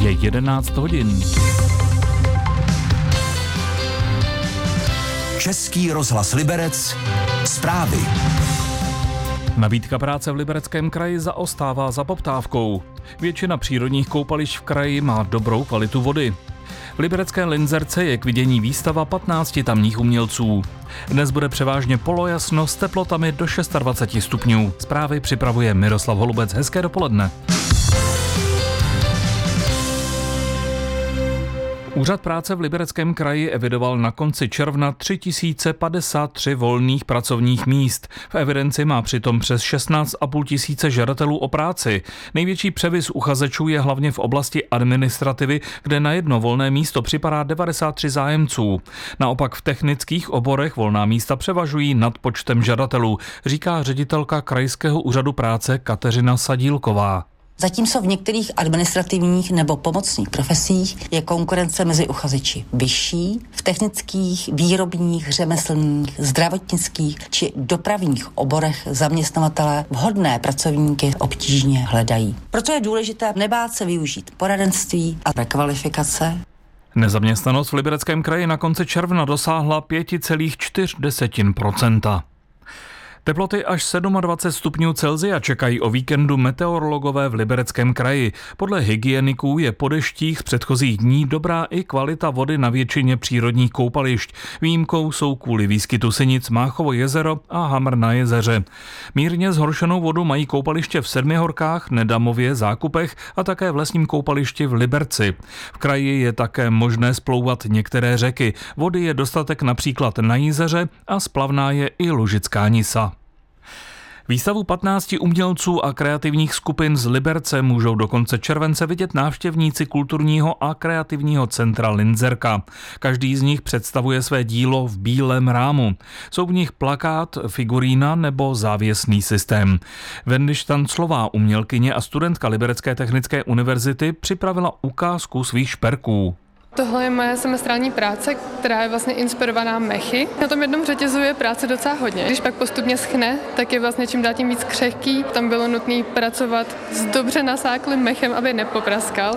Je 11 hodin. Český rozhlas Liberec. Zprávy. Nabídka práce v Libereckém kraji zaostává za poptávkou. Většina přírodních koupališť v kraji má dobrou kvalitu vody. V liberecké Linzerce je k vidění výstava 15 tamních umělců. Dnes bude převážně polojasno s teplotami do 26 stupňů. Zprávy připravuje Miroslav Holubec. Hezké dopoledne. Úřad práce v Libereckém kraji evidoval na konci června 3053 volných pracovních míst. V evidenci má přitom přes 16 500 žadatelů o práci. Největší převis uchazečů je hlavně v oblasti administrativy, kde na jedno volné místo připadá 93 zájemců. Naopak v technických oborech volná místa převažují nad počtem žadatelů, říká ředitelka Krajského úřadu práce Kateřina Sadílková. Zatímco v některých administrativních nebo pomocných profesích je konkurence mezi uchazeči vyšší, v technických, výrobních, řemeslných, zdravotnických či dopravních oborech zaměstnavatelé vhodné pracovníky obtížně hledají. Proto je důležité nebát se využít poradenství a rekvalifikace. Nezaměstnanost v Libereckém kraji na konci června dosáhla 5,4%. Teploty až 27 stupňů Celsia čekají o víkendu meteorologové v Libereckém kraji. Podle hygieniků je po deštích z předchozích dní dobrá i kvalita vody na většině přírodních koupališť. Výjimkou jsou kvůli výskytu sinic Máchovo jezero a Hamr na jezeře. Mírně zhoršenou vodu mají koupaliště v Sedmihorkách, Nedamově, Zákupech a také v lesním koupališti v Liberci. V kraji je také možné splouvat některé řeky. Vody je dostatek například na Jízeře a splavná je i Lužická Nisa. Výstavu 15 umělců a kreativních skupin z Liberce můžou do konce července vidět návštěvníci kulturního a kreativního centra Linzerka. Každý z nich představuje své dílo v bílém rámu. Jsou v nich plakát, figurína nebo závěsný systém. Wendy Štanclová, umělkyně a studentka Liberecké technické univerzity, připravila ukázku svých šperků. Tohle je moje semestrální práce, která je vlastně inspirovaná mechy. Na tom jednom řetězu je práce docela hodně. Když pak postupně schne, tak je vlastně čím dál tím víc křehký. Tam bylo nutné pracovat s dobře nasáklým mechem, aby nepopraskal.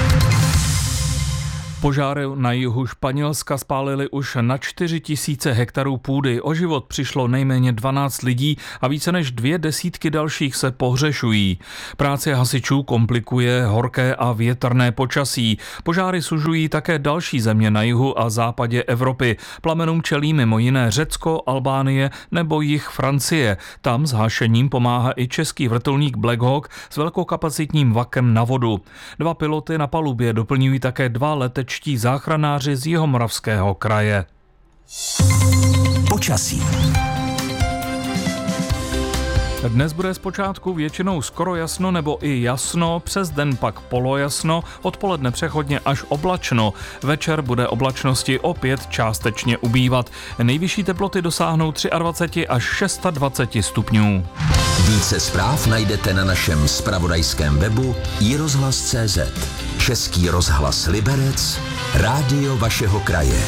Požáry na jihu Španělska spálily už na 4 000 hektarů půdy. O život přišlo nejméně 12 lidí a více než 20 dalších se pohřešují. Práci hasičů komplikuje horké a větrné počasí. Požáry sužují také další země na jihu a západě Evropy. Plamenům čelí mimo jiné Řecko, Albánie nebo jih Francie. Tam s hašením pomáhá i český vrtulník Black Hawk s velkokapacitním vakem na vodu. 2 piloty na palubě doplňují také 2 letečtí záchranáři z Jihomoravského kraje. Počasí. Dnes bude zpočátku většinou skoro jasno nebo i jasno, přes den pak polojasno, odpoledne přechodně až oblačno. Večer bude oblačnosti opět částečně ubývat. Nejvyšší teploty dosáhnou 23 až 26 stupňů. Více zpráv najdete na našem zpravodajském webu iRozhlas.cz. Český rozhlas Liberec, rádio vašeho kraje.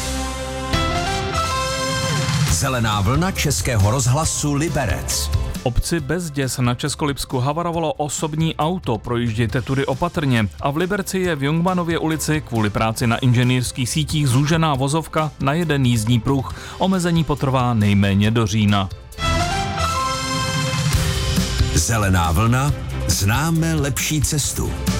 Zelená vlna Českého rozhlasu Liberec. Obci Bezděs na Českolipsku havarovalo osobní auto, projíždějte tudy opatrně. A v Liberci je v Jungmanově ulici kvůli práci na inženýrských sítích zúžená vozovka na jeden jízdní pruh. Omezení potrvá nejméně do října. Zelená vlna, známe lepší cestu.